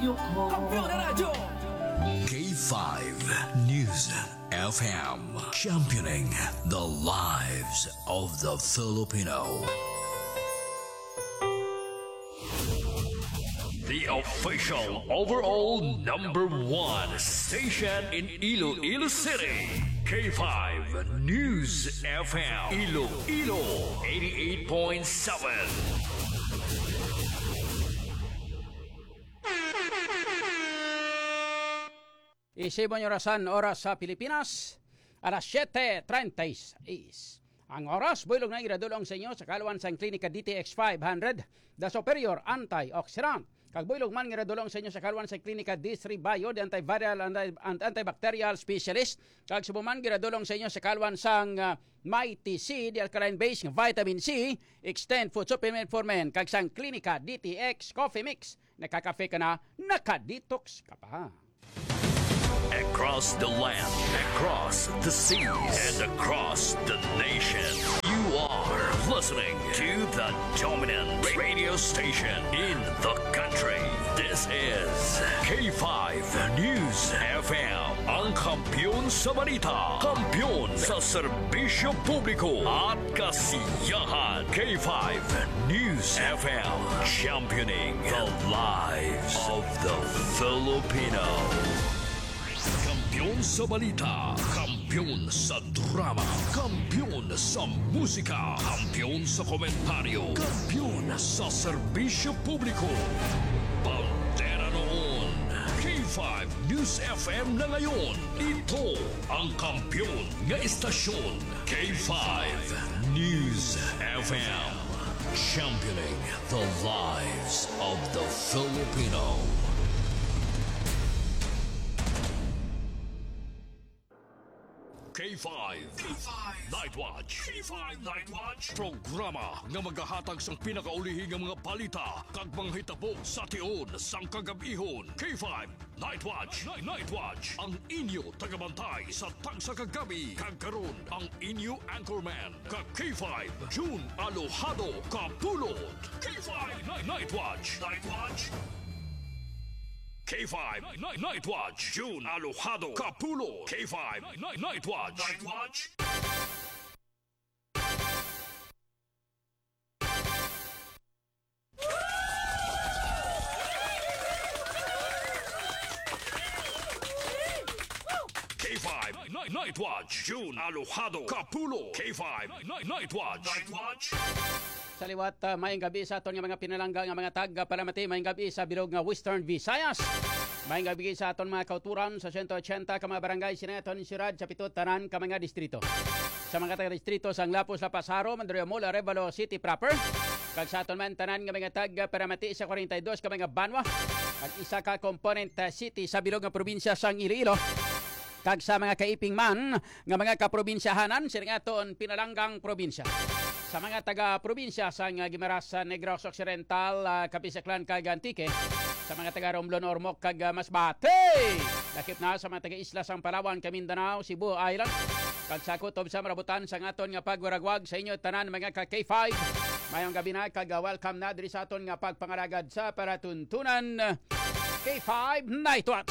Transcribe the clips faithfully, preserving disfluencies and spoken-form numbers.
Kampiyon na radyo! K five News F M, championing the lives of the Filipino. The official overall number one station in Iloilo City. K five News F M, Iloilo eighty-eight point seven. Isipon nyo rasan oras sa Pilipinas, alas siyete treinta y seis. Ang oras, builog na iradulong sa inyo sa kaluan sa klinika D T X five hundred, the superior antioxidant. Kagbuilog man nga radulong sa inyo sa kaluan sa klinika D three Bio, the antiviral and antibacterial specialist. Kag subuman giradulong sa inyo sa kaluan sang uh, Mighty C, the alkaline base ng vitamin C, extend food supplement for men. Kag sang klinika D T X coffee mix, nakakafe ka na, nakadetox ka pa. Across the land, across the seas, and across the nation, you are listening to the dominant radio station in the country. This is K five News F M, ang kampiyon sa balita, kampiyon sa serbisyo publiko at kasiyahan. K five News F M, championing the lives of the Filipino. Kampiyon sa balita, kampiyon sa drama, kampiyon sa musika, kampiyon sa komentaryo, kampiyon sa serbisyo publiko. Pantera noon, K five News F M na ngayon. Ito ang kampiyon nga istasyon, K five News F M, championing the lives of the Filipino. K five, K five Night Watch, K five Night Watch, programa nga magahatag sang pinakaulihing nga mga balita kag mga hitabo sa tion sang kagabihon. K five Night Watch, Night, Night Watch, ang inyo tagabantay sa tagsa kagabi kag karon ang inyo anchorman kag K five June Alojado Kapulot. K five Night, Night Watch, Night Watch. K five Night, Night Watch, June Alojado Capulo. K five Night, Night Watch, Night Watch. K five Night, Night Watch, June Alojado Capulo. K five Night, Night Watch, Night Watch. Sa liwat, uh, mayang gabi sa aton nga mga pinalangga nga mga tag palamati, mayang gabi sa bilog nga Western Visayas. Mayang gabi sa aton mga kauturan sa one eighty ka mga barangay sinaton sirad sa pito tanan ka mga distrito. Sa mga taga-distrito sang Lapos, Lapasaro, Mandaluyong Mall, Arevalo City proper. Kag sa aton man tanan nga mga tag palamati sa forty-two ka mga Banwa. Kag isa ka component uh, city sa bilog nga probinsya sang Iloilo. Kag sa mga kaiping man nga mga kaprobinsyahanan sila aton pinalanggang probinsya. Sa mga taga-probinsya sa Guimaras, Negros Occidental, uh, Kapisaklan, kag Antique. Sa mga taga-Romblon, Ormoc, kag uh, Masbate. Lakip na sa mga taga-isla sang Palawan, Mindanao, Cebu Island. Kag sa kutob sa marabutan sa aton nga pagwaragwag sa inyo tanan mga ka-K five. Mayong gabi na kag uh, welcome na diri sa aton nga pagpangaragad sa paratuntunan. K five Night Watch.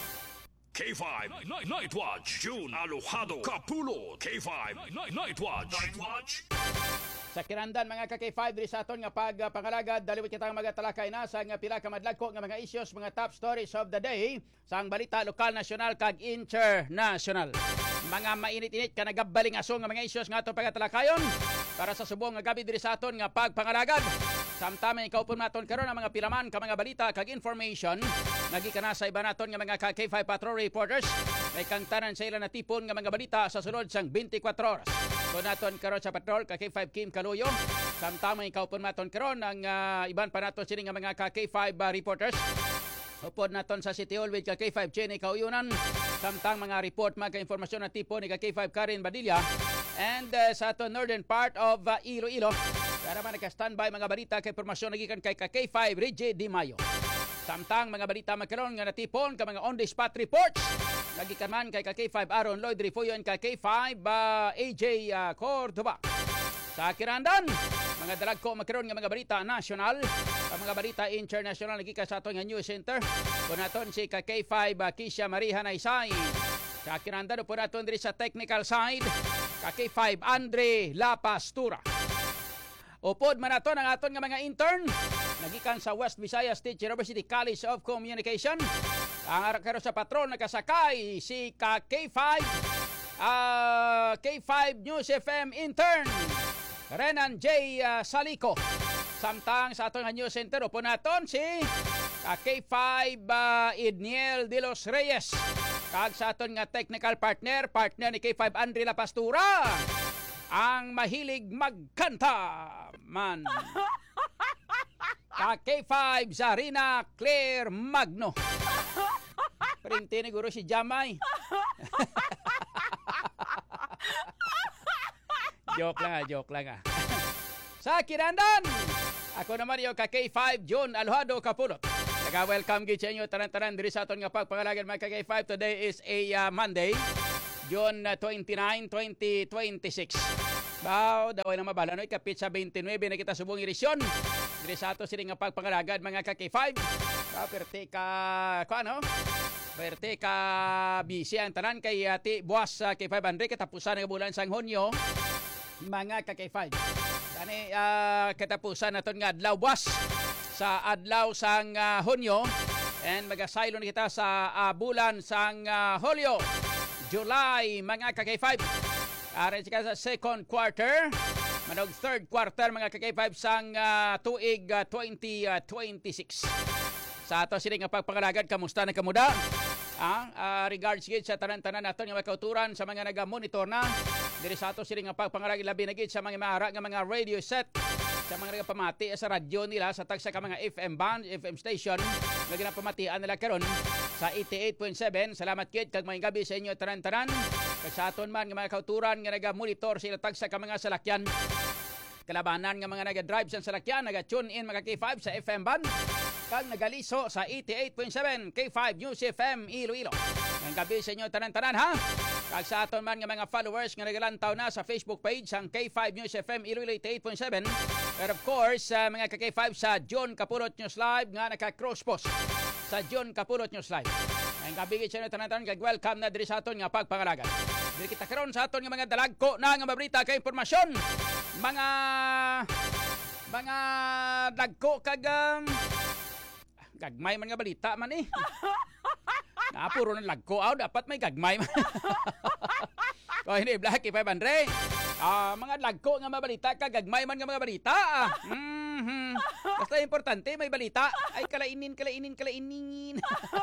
K five Night, Night Watch, June Alojado Capulo. K five Night, Night Watch, Night Watch. Sa kirandan mga ka-K five diri sa aton nga pagpangalagad daliwit kitang magatalakay na sa nga pila ka madlagko nga mga issues, mga top stories of the day sa ang balita lokal, nasyonal kag international. Mga mainit-init ka nagabaling aso nga mga issues nga aton pagatalakayon para sa subong nga gabi diri sa aton nga pagpangalagad. Samtama ikaw po naton karon ang mga pilaman ka mga balita kag information nagikana sa iba naton nga mga ka-K five patrol reporters may kangtanan sa ila na tipon nga mga balita sa sunod sang twenty-four oras. Kung naton karon sa patrol ka-K five Kim Kaluyo, samtama ikaw po naton karon ang uh, iban pa naton sini nga mga ka-K five uh, reporters. Upod naton sa City Hall with ka-K five Jenny Kauyunan, samtang mga report mga ka-informasyon na tipo ni ka-K five Karen Badilla, and uh, sa aton northern part of uh, Iloilo. Para man naka-standby mga balita kay informasyon nagikan kay ka-K five Reggie Di Mayo. Samtang mga balita magkaroon nga natipon ka mga on-the-spot reports. Nagikan man kay ka-K five Aaron Lloyd Rifuyo and ka-K five uh, A J uh, Cordova. Sa kirandan, mga dalag ko magkaroon nga mga balita national. Ang mga balita international nagika sa aton nga news center. Kung naton si ka K five uh, Kisha Mariha Naisay. Sa kinandado po naton diri sa technical side, ka K five Andre La Pastura. Upod man naton ang aton nga mga intern nagikan sa West Visayas State University College of Communication. Ang arakero sa patron nakasakay si ka K five uh, K five News F M intern Renan J. Uh, Salico. Samtang sa aton nga news center upo naton si ka K five uh, Idniel de los Reyes. Kag sa aton nga technical partner, partner ni K five Andre La Pastura, ang mahilig magkanta man. Ka K five Zarina Claire Magno. Printi ni guro si Jamay. Joke lang ah, joke lang ah. Sa kinandan, ako naman yung ka K five John Alojado Kapulot. Nag-welcome gid sa inyo tanan-tanan diri sa aton nga pagpangalagan mga ka K five. Today is a uh, Monday, June twenty-nine, twenty twenty-six. Bao, daw na mabala no kapit sa twenty-nine na kita subong edisyon. Diri sa ato sini nga pagpangalagan mga ka K five. Ka perte ka ko ano? Perte ka busy ang tanan kay ati buwas sa K five Andre katapusan nga bulan sang Hunyo. Mga ka K five. Kani uh, katapusan naton nga adlaw buwas sa adlaw sang uh, Hunyo and magasaylo kita sa uh, bulan sang uh, Hulyo, July mga ka K five. Aron sa second quarter, manog third quarter mga ka K five sang uh, tuig uh, twenty twenty-six. Sa ato sini nga pagpangalagan, kamusta na kamuda? Ah, uh, regards gid sa tanan-tanan naton nga makauturan sa mga naga-monitor na diri sa ato sini nga pagpangalagan, labi na gid sa mga maara nga mga radio set, sa mga nagapamati sa radyo nila sa tagsa ka mga F M band, F M station na ginapamatian nila karon sa eighty-eight point seven. Salamat kid kag maayong gabi sa inyo tanan-tanan. Kag sa aton man nga mga kauturan nga naga-monitor sila tagsa ka mga salakyan, kalabanan nga mga naga-drive sa salakyan, naga-tune in mga K five sa F M band, kag nagaliso sa eighty-eight point seven K five News F M Iloilo. Ang gabi sa inyo tanan-tanan ha. Kag sa aton man nga mga followers nga nagalantaw na sa Facebook page ang K five News F M Iloilo eighty-eight point seven. And of course, uh, mga ka K five sa John Kapulot News Live nga naka-cross post sa John Kapulot News Live. Ang gabi sa inyo tanan-tanan kag welcome na diri sa aton nga pagpangalagan. Diri kita karon sa aton nga mga dalagko na nga mabrita kay impormasyon. Mga mga dagko kag um, gagmay man nga balita man eh. Na puro ng lagko aw dapat may gagmay man. O hindi Black K five Andre. Ah, mga lagko nga mabalita kag gagmay man nga mga balita. Mhm. Basta importante may balita. Ay kalainin kalainin kalainin.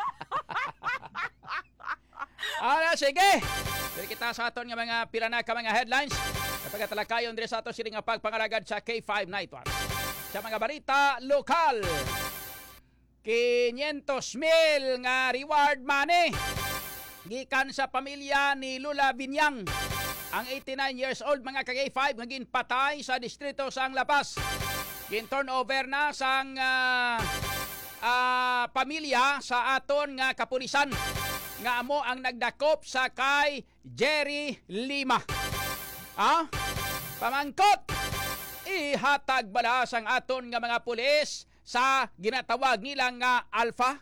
Ah, sige. Dili kita sa aton nga mga pila na ka mga headlines. Kapag talakayon diri sa aton sini nga pagpangalagad sa K five Night Watch. Sa mga balita lokal, quinientos mil nga reward money gikan sa pamilya ni Lula Binyang, ang eighty-nine years old mga ka K five nga ginpatay sa distrito sang La Paz. Gin turnover na sang uh, uh, pamilya sa aton nga kapulisan nga amo ang nagdakop sa kay Jerry Lima. Ah? Pamangkot, ihatag bala sang aton nga mga pulis sa ginatawag nilang nga Alpha.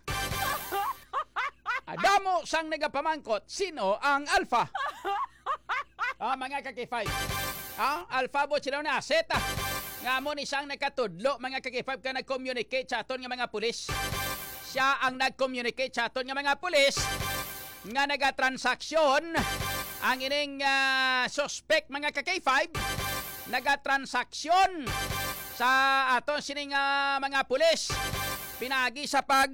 Adamo sang nagapamangkot, sino ang Alpha? Ah, mga ka K five. Ah, Alpha bo sila na aseta. Nga mo ni sang nakatudlo mga ka K five ka nag-communicate sa aton nga mga pulis. Siya ang nag-communicate sa aton nga mga pulis nga nagatransaksyon ang ining uh, suspect mga ka K five, nagatransaksyon sa aton sining uh, mga pulis pinagi sa pag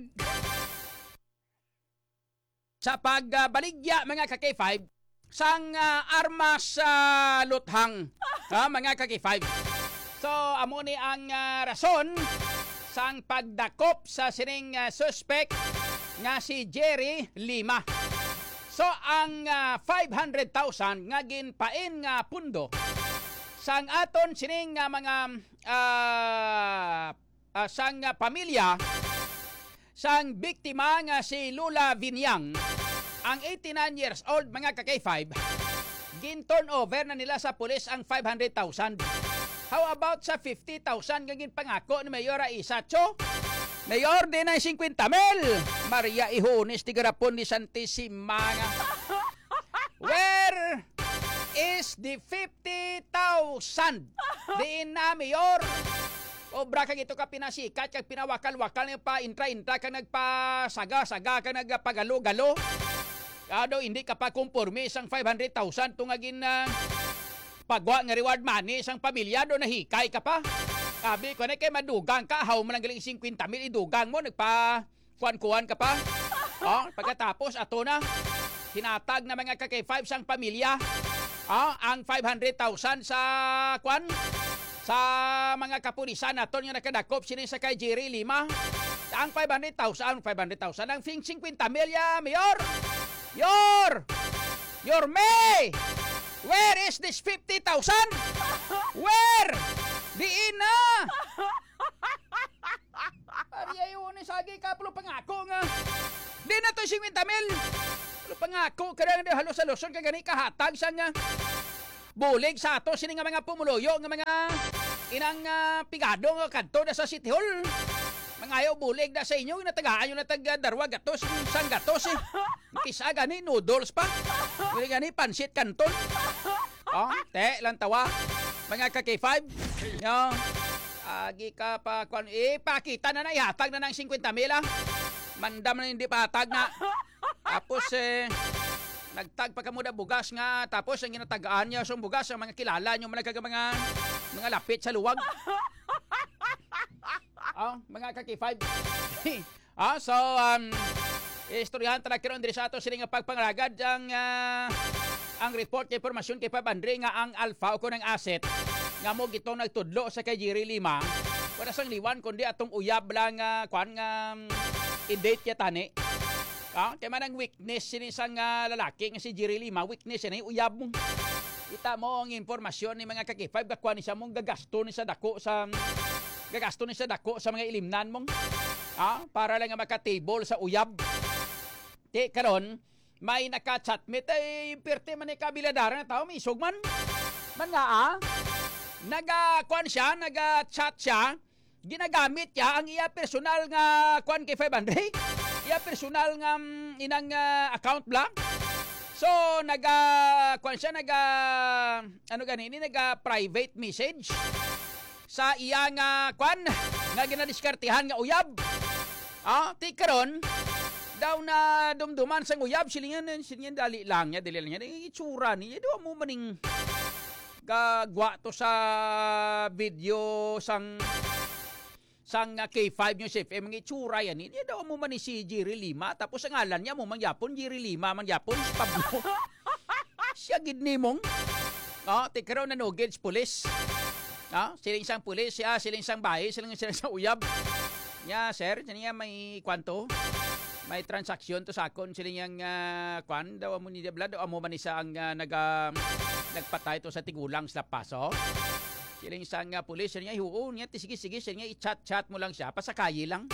sa pagbaligya uh, mga ka K five sang uh, armas sa uh, luthang uh, mga ka K five. So amo ni ang uh, rason sang pagdakop sa sining uh, suspect nga si Jerry Lima. So ang uh, five hundred thousand nga ginpain nga pundo sang aton sining nga mga uh, uh, sang uh, pamilya sang biktima nga si Lula Vinyang, ang eighty-nine years old mga ka K five, gin turn over na nila sa pulis ang five hundred thousand. How about sa fifty thousand nga ginpangako ni Mayora Isacho? Mayor din ng fifty mil. Maria Ihones, Tigarapon ni Santissima nga. Where is the fifty thousand? Diin na, Mayor. Obra kag ito ka pinasikat, kag pinawakal-wakal nga pa intra-intra kag nagpasaga-saga kag nagpagalo-galo. Kado hindi ka pa kumporme isang five hundred thousand tungagin na pagwa nga reward money isang pamilya do nahikay ka pa. Sabi ko na kay madugang ka, haw mo lang galing fifty mil idugang mo, nagpa kuan-kuan ka pa. Oh, pagkatapos ato na hinatag na mga ka-K five sang pamilya. Oh, ang five hundred thousand sa kuan sa mga kapulisan naton nga nakadakop sini sa kay Jerry Lima. Ang five hundred thousand, five hundred thousand ang fifty mil ya, Mayor. Yor! Yor May! Where is this fifty thousand? Where? Diin na! Ariya yun, sagi ka, pulo pangako nga. Di na to fifty mil. Pulo pangako, kaya nga halos sa Luzon, kagani kahatag sa nga. Bulig sa ato, sini nga mga pumuloyo, nga mga inang uh, pigado nga kanto na sa City Hall. Mga ayaw bulig na sa inyo, natagaan yung natag darwa gatos, sang gatos eh. Kisa gani, noodles pa. Kaya gani, pansit kanton. Oh, te, lang tawa. Mga ka-K five. Yo, agi ka pa, kung, eh, pakita na na, ihatag na ng fifty mil ah. Mandam na hindi patag na. Tapos eh, nagtag pa kamuda bugas nga, tapos ang ginatagaan niya sa bugas, ang mga kilala niyo, mga, mga, mga lapit sa luwag. Oh, mga ka-K five. Ah, so, um, istoryahan talaga kiron diri sa ato sila nga pagpangragad ang uh, ang report kay informasyon kay Pabandre nga ang alpha o kunang asset nga mo gitong nagtudlo sa kay Jerry Lima. Wala sang liwan kundi atong uyab lang uh, kwan nga um, i-date kay tani. Ah, kay man ang weakness sini sang uh, lalaki nga si Jerry Lima, weakness ni uyab mo. Kita mo ang informasyon ni mga ka-K five gakwan ni sa mong gagasto ni sa dako sa gagasto ni sa dako sa mga ilimnan mong ah, para lang nga maka-table sa uyab. Di karon may naka-chatmate ay pirte man ni kabiladara na tao, may isog man. Man nga ah, naga-kwan siya, naga-chat siya, ginagamit niya ang iya personal nga kwan kay five hundred, iya personal nga um, inang uh, account blank. So, naga-kwan siya, naga, ano ganini, naga-private message sa iya nga kwan nga ginadiskartihan nga uyab. Ah, ti karon daw na dumduman sang uyab silingan silingan dali lang niya dili lang niya itsura niya do mo maning gagwa to sa video sang sang uh, K five News F M nga itsura yan niya daw mo man ni si Jerry Lima tapos ang ngalan niya mo mangyapon Jerry Lima mangyapon Pablo. Siya gid nimong. Ah, ti karon na no gauge police. Ah, siling sang pulis, siya, siling sang bahay, siling siling sang uyab. Nya, sir, niya may kwanto. May transaksyon to sa akon siling yang uh, kwan daw mo ni Debla daw mo man isa ang uh, nag uh, nagpatay to sa tigulang sa paso. Siling sang uh, pulis niya, "Oo, niya sige sige, niya i-chat-chat mo lang siya, pasakayi lang."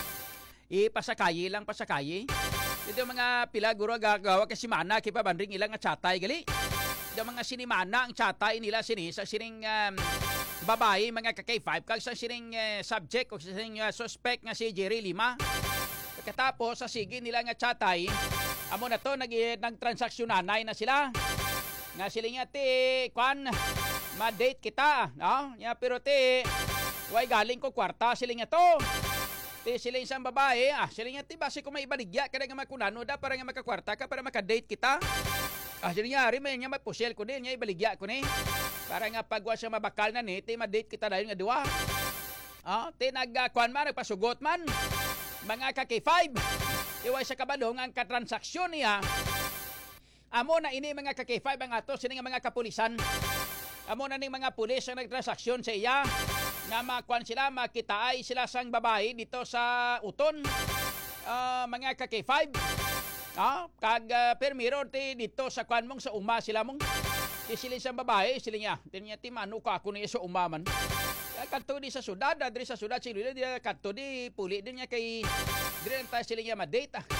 I-pasakayi lang, pasakayi. Dito mga pila guro gagawa kasi mana kay Pabandring ilang nga chatay gali. Yung mga sinimana ang chatay nila sini sa sining um, babae mga ka-K five kag sa sining uh, subject o sa sining uh, suspect nga si Jerry Lima. Pagkatapos sa sige nila nga chatay, amo na to nag nagtransaksyonan na sila. Nga sila nga ti kwan ma-date kita, no? Ya pero ti way galing ko kwarta sila nga to. Ti sila isang babae, ah sila nga ti base ko may ibaligya kada nga makunano da para nga makakwarta ka para maka-date kita. Ah, sila nga, rin may niya mapusyel ko din, niya ibaligya ko ni. Para nga pagwa siya mabakal na ni, ti ma-date kita dahil nga duwa. Ah, ti nagkuhan man, nagpasugot man. Mga ka-K five, iway sa kabalong ang katransaksyon niya. Amo na ini mga ka-K five ang ato, sini nga mga kapulisan. Amo na ning mga pulis ang nagtransaksyon sa iya. Nga makuhan sila, makitaay sila sang babae dito sa Uton. Uh, mga ka-K five. Ah, kag uh, permiro ti dito sa kwan mong sa uma sila mong ti silin sa babae sila niya tinya ti manu ka ako ni sa uma man kadto di sa syudad diri sa syudad sila di kadto di puli din niya kay dire ta sila niya ma-date ah.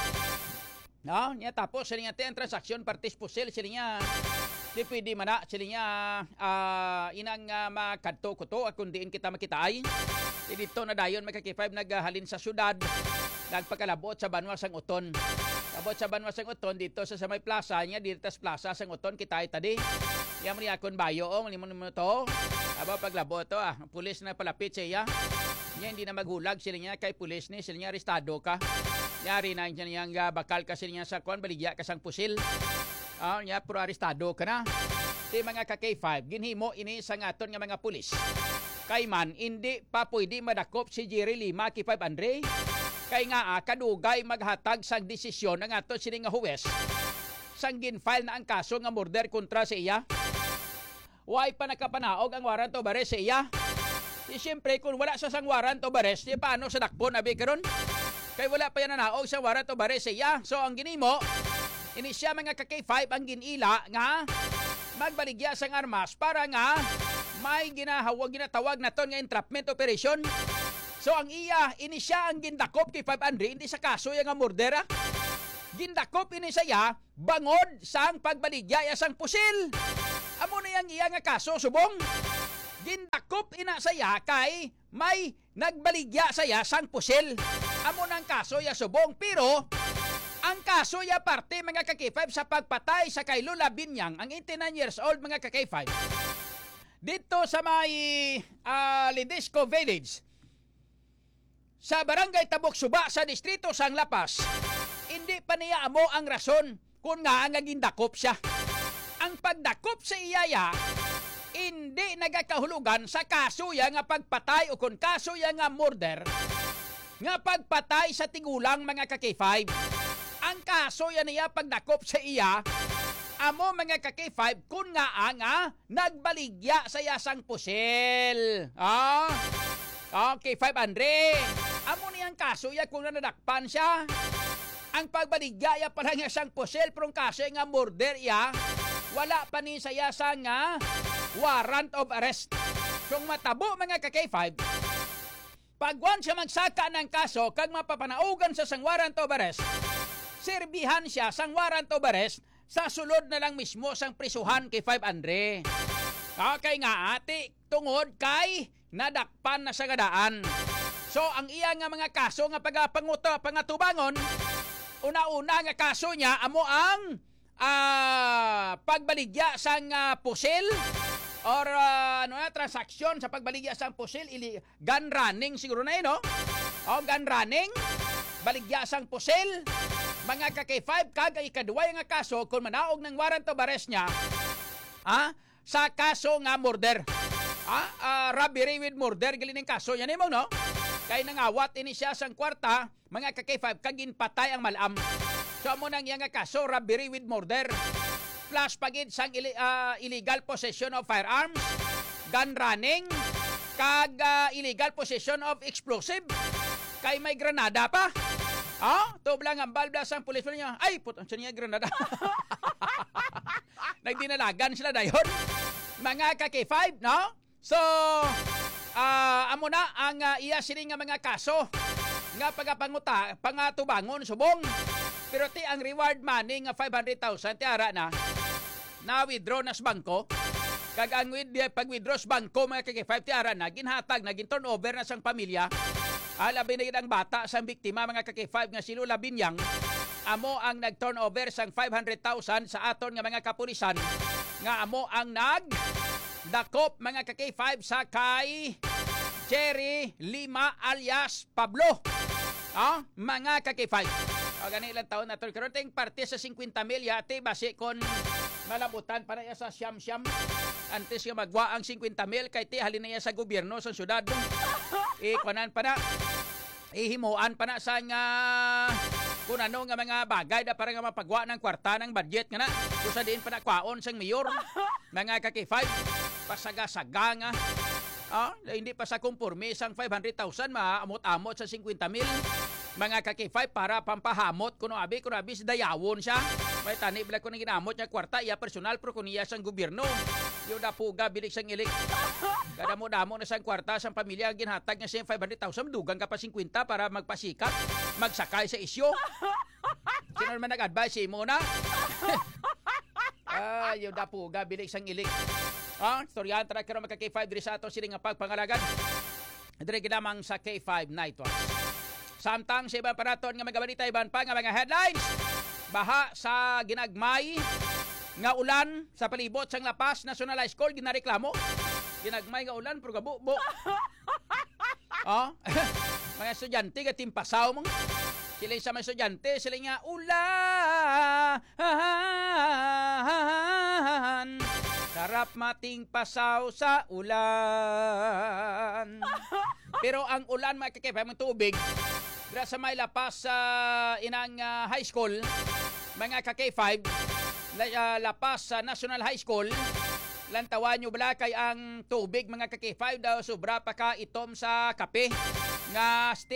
No, niya tapos sila niya ti ang transaksyon partis pusel sila niya di pwede man na sila niya uh, inang uh, makadto ko to at kung diin kita makitaay Di dito na dayon mga K five naghalin sa syudad, nagpagkalabot sa Banwa sang Uton. Abot sa Banwa sang Uton dito sa Samay Plaza niya, dito sa Plaza sang Uton kita tadi. Iya man yakon bayo o mali mo to. Aba paglabo to ah, pulis na palapit sa iya. Niya hindi na maghulag sila niya kay pulis ni sila niya arestado ka. Yari na niya niyang uh, bakal kasi niya sa kwan baligya ka sang pusil. Ah, niya pro arestado ka na. Di mga ka K five ginhimo ini sa ngaton nga mga pulis. Kay man hindi pa pwede madakop si Jerry Lima K five Andre. Kay nga ah, kadugay maghatag sang desisyon ng ato sini nga huwes sang ginfile na ang kaso nga murder kontra sa iya. Way pa nakapanaog ang warrant of arrest sa iya. Di siyempre kung wala sa sang warrant of arrest, di paano sa dakpon abi karon? Kay wala pa yan nanaog sa warrant of arrest sa iya. So ang ginimo, ini siya mga ka K five ang ginila nga magbaligya sang armas para nga may ginahawag ginatawag na ton nga entrapment operation. So ang iya, ini siya ang gindakop kay five Andre, hindi sa kaso yung nga murdera. Gindakop ini saya, bangod sang pagbaligya ya sang pusil. Amo na yung iya nga kaso, subong. Gindakop ina saya kay may nagbaligya saya sang pusil. Amo nang kaso ya subong, pero ang kaso ya parte mga ka K five sa pagpatay sa kay Lola Binyang, ang eighty-nine years old mga ka K five. Dito sa may uh, Lidisco Village, sa barangay Tabok Suba sa distrito sang Lapas, hindi pa niya amo ang rason kung nga ang gindakop siya. Ang pagdakop sa iyaya, hindi nagakahulugan sa kaso ya nga pagpatay o kung kaso ya nga murder, nga pagpatay sa tigulang mga ka K five. Ang kaso ya niya pagdakop sa iya, amo mga ka K five kung nga ang ah, nagbaligya sa yasang pusil. Ah, okay, five Andre. Amo niyang kaso ya kung nadakpan siya. Ang pagbaligya ya pala nga sang pusil pero kaso nga murder ya, wala pa ni saya sang nga warrant of arrest. Kung matabo mga ka K five, pagwan siya magsaka ng kaso kag mapapanaugan sa sang warrant of arrest, serbihan siya sang warrant of arrest sa sulod na lang mismo sang prisuhan kay five Andre. Okay nga ati, tungod kay nadakpan na sa gadaan. So ang iya nga mga kaso nga pagapanguto pangatubangon, una-una nga kaso niya amo ang uh, pagbaligya sang uh, pusil or uh, ano na transaksyon sa pagbaligya sang pusil, ili gun running siguro na yun, no? O gun running, baligya sang pusil, mga ka K five kag ay kaduway nga kaso kung manaog ng warrant of arrest niya, ah, sa kaso nga murder. Ah, uh, robbery with murder gilining kaso yan mo, no? Kay nangawat ini siya sang kwarta, mga ka K five kag ginpatay ang malam. So amo nang iya nga kaso robbery with murder. Plus pagid sang ili, uh, illegal possession of firearms, gun running, kag uh, illegal possession of explosive. Kay may granada pa. Ah, to lang ang balblas ang pulis niya. Ay, putang siya niya granada. Nagdinalagan sila dayon. Mga ka K five, no? So, uh, amo na ang uh, iya sini nga mga kaso nga pagapanguta, pangatubangon subong. Pero ti ang reward money nga five hundred thousand ti ara na na withdraw na sa bangko. Kag ang pag withdraw sa bangko mga K five ti ara na ginhatag na gin-turn over na sang pamilya. Alabi na ang bata sang biktima mga K five nga si Lola Binyang. Amo ang nag-turn over sang five hundred thousand sa aton nga mga kapulisan nga amo ang nag dakop mga ka K five sa kay Jerry Lima alias Pablo. Ah, mga ka K five. O gani ilang taon na to. Karon ting parte sa fifty mil yate base kon malabutan para ya sa siyam-siyam. Antes nga magwa ang fifty mil kay ti halin na ya sa gobyerno sa syudad. Eh kuanan pa na. Ihimuan pa na sa nga kung ano nga mga bagay da para nga mapagwa ng kwarta ng budget nga na. Kusa din pa na kwaon sang mayor. Mga ka K five. Pasaga-saga nga. Ah, hindi pa sa kumporme sang five hundred thousand maamot-amot sa fifty mil. Mga ka K five para pampahamot kuno abi kuno abi si dayawon siya. May tani bila ko nang ginamot niya kwarta iya personal pero kuniya sang gobyerno. Yo da puga bilik sang ilik. Kada mo damo na sang kwarta sang pamilya ginhatag nga siya five hundred thousand dugang ka pa fifty para magpasikat, magsakay sa isyo. Sino man nag-advise mo na? Ah, yo da puga bilik sang ilik. Ah, storyan tara karon mga K five diri sa ato sini nga pagpangalagad. Dire ginamang sa K five Night Watch. Samtang sa ibang paraton nga magabalita iban pa nga mga headlines, baha sa ginagmay nga ulan sa palibot sang Lapas National High School ginareklamo. Ginagmay nga ulan pero gabubo. Oh, mga estudyante nga timpasaw mo. Sila sa mga estudyante, sila nga ulan. Sarap mating pasaw sa ulan. Pero ang ulan mga kakipay, mga tubig, dira sa may Lapas sa uh, inang uh, high school, mga ka-K five, uh, Lapas sa uh, National High School, lantawan nyo bala kay ang tubig mga ka-K five daw sobra pa ka itom sa kape nga stick.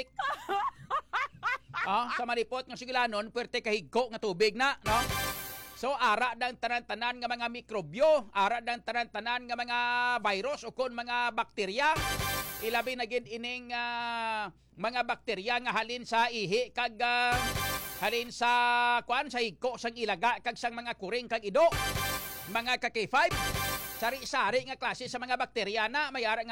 Ah, sa malipot nga sigilanon, puwerte kahigko nga tubig na, no? So ara dang tanan-tanan nga mga mikrobyo, ara dang tanan-tanan nga mga virus o kon mga bakterya. Ilabi na gid ining uh, mga bakterya nga halin sa ihi kag uh, halin sa kuan sa higko sang ilaga kag sang mga kuring kag ido. Mga ka-K five, sari-sari nga klase sa mga bakterya na may ara nga